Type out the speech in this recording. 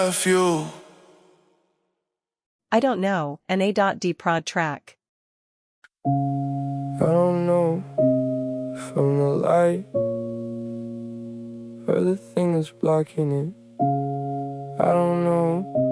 F you. I don't know, an A.D prod track. I don't know if I'm the light or the thing that's blocking it. I don't know